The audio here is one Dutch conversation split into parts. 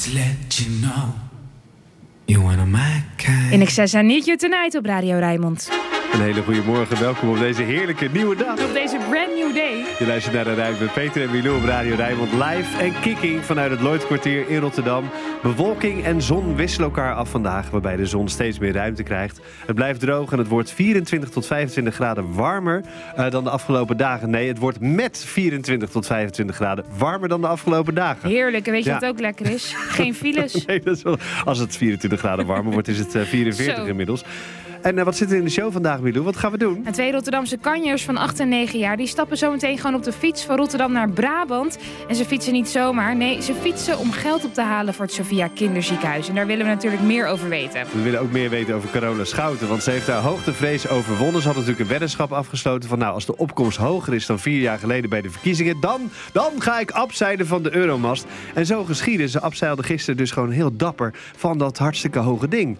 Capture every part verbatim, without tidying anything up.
to let you know you're one of my kind. In Excess I Need You Tonight op Radio Rijnmond. Een hele goede morgen, welkom op deze heerlijke nieuwe dag. Op deze brand new day. Je luistert naar de Ruim met Peter en Milou op Radio Rijnmond live en kicking vanuit het Lloydkwartier in Rotterdam. Bewolking en zon wisselen elkaar af vandaag, waarbij de zon steeds meer ruimte krijgt. Het blijft droog en het wordt vierentwintig tot vijfentwintig graden warmer uh, dan de afgelopen dagen. Nee, het wordt met vierentwintig tot vijfentwintig graden warmer dan de afgelopen dagen. Heerlijk, en weet je Ja. wat ook lekker is? Geen files. Nee, dat is wel, als het vierentwintig graden warmer wordt, is het uh, vierenveertig Zo. inmiddels. En uh, wat zit er in de show vandaag, Milou? Wat gaan we doen? En twee Rotterdamse kanjers van acht en negen jaar... die stappen zo meteen gewoon op de fiets van Rotterdam naar Brabant. En ze fietsen niet zomaar. Nee, ze fietsen om geld op te halen voor het Sophia Kinderziekenhuis. En daar willen we natuurlijk meer over weten. We willen ook meer weten over Carola Schouten, want ze heeft haar hoogtevrees overwonnen. Ze had natuurlijk een weddenschap afgesloten van... nou, als de opkomst hoger is dan vier jaar geleden bij de verkiezingen... dan, dan ga ik afzeilen van de Euromast. En zo geschiedde. Ze afzeilde gisteren dus gewoon heel dapper van dat hartstikke hoge ding.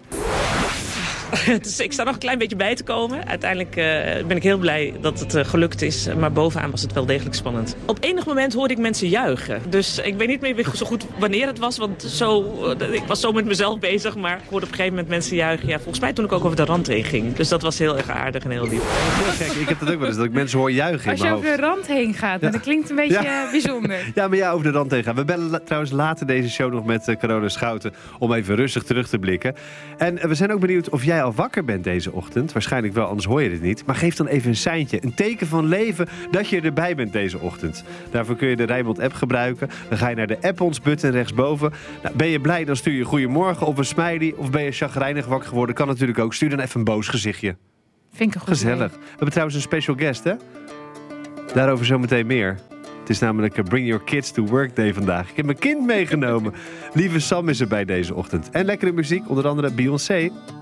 Dus ik sta nog een klein beetje bij te komen. Uiteindelijk uh, ben ik heel blij dat het uh, gelukt is. Maar bovenaan was het wel degelijk spannend. Op enig moment hoorde ik mensen juichen. Dus ik weet niet meer zo goed wanneer het was. Want zo, uh, ik was zo met mezelf bezig. Maar ik hoorde op een gegeven moment mensen juichen. Ja, volgens mij toen ik ook over de rand heen ging. Dus dat was heel erg aardig en heel lief. Heel gek. Ik heb dat ook wel eens, dat ik mensen hoor juichen Als in je mijn over hoofd. de rand heen gaat, Ja. dat klinkt een beetje Ja. uh, bijzonder. Ja, maar ja, over de rand heen gaan. We bellen la- trouwens later deze show nog met uh, Carola Schouten... om even rustig terug te blikken. En uh, we zijn ook benieuwd of jij al wakker bent deze ochtend. Waarschijnlijk wel, anders hoor je dit niet. Maar geef dan even een seintje, een teken van leven... dat je erbij bent deze ochtend. Daarvoor kun je de Rijnmond-app gebruiken. Dan ga je naar de app ons button rechtsboven. Nou, ben je blij, dan stuur je goedemorgen of een smiley. Of ben je chagrijnig wakker geworden, kan natuurlijk ook. Stuur dan even een boos gezichtje. Vind ik een goed Gezellig. idee. We hebben trouwens een special guest, hè? Daarover zometeen meer. Het is namelijk uh, Bring Your Kids to Work Day vandaag. Ik heb mijn kind meegenomen. Lieve Sam is erbij deze ochtend. En lekkere muziek, onder andere Beyoncé.